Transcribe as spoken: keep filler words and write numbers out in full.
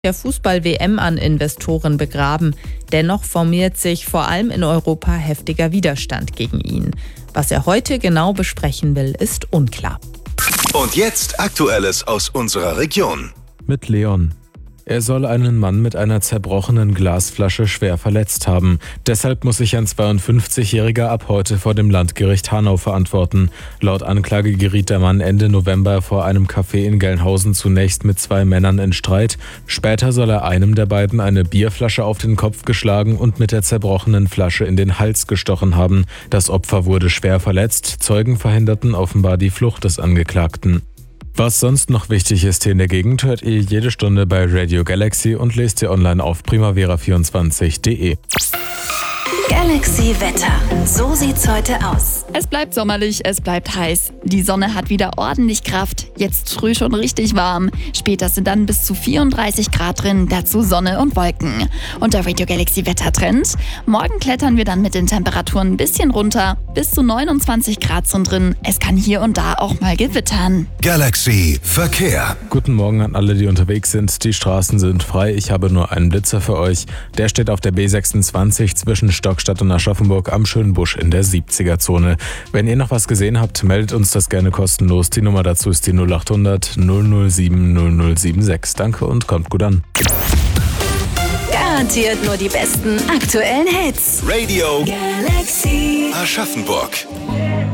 der Fußball-W M an Investoren begraben. Dennoch formiert sich vor allem in Europa heftiger Widerstand gegen ihn. Was er heute genau besprechen will, ist unklar. Und jetzt Aktuelles aus unserer Region. Mit Leon. Er soll einen Mann mit einer zerbrochenen Glasflasche schwer verletzt haben. Deshalb muss sich ein zweiundfünfzigjähriger ab heute vor dem Landgericht Hanau verantworten. Laut Anklage geriet der Mann Ende November vor einem Café in Gelnhausen zunächst mit zwei Männern in Streit. Später soll er einem der beiden eine Bierflasche auf den Kopf geschlagen und mit der zerbrochenen Flasche in den Hals gestochen haben. Das Opfer wurde schwer verletzt. Zeugen verhinderten offenbar die Flucht des Angeklagten. Was sonst noch wichtig ist hier in der Gegend, hört ihr jede Stunde bei Radio Galaxy und lest ihr online auf primavera vierundzwanzig punkt de. Galaxy Wetter. So sieht's heute aus. Es bleibt sommerlich, es bleibt heiß. Die Sonne hat wieder ordentlich Kraft. Jetzt früh schon richtig warm. Später sind dann bis zu vierunddreißig Grad drin, dazu Sonne und Wolken. Und der Radio Galaxy Wettertrend. Morgen klettern wir dann mit den Temperaturen ein bisschen runter. Bis zu neunundzwanzig Grad sind drin. Es kann hier und da auch mal gewittern. Galaxy Verkehr. Guten Morgen an alle, die unterwegs sind. Die Straßen sind frei. Ich habe nur einen Blitzer für euch. Der steht auf der B sechsundzwanzig zwischen Stockstadt und Aschaffenburg am Schönbusch in der siebziger-Zone. Wenn ihr noch was gesehen habt, meldet uns das gerne kostenlos. Die Nummer dazu ist die null achthundert null null sieben null null sieben sechs. Danke und kommt gut an. Garantiert nur die besten aktuellen Hits. Radio Galaxy Aschaffenburg.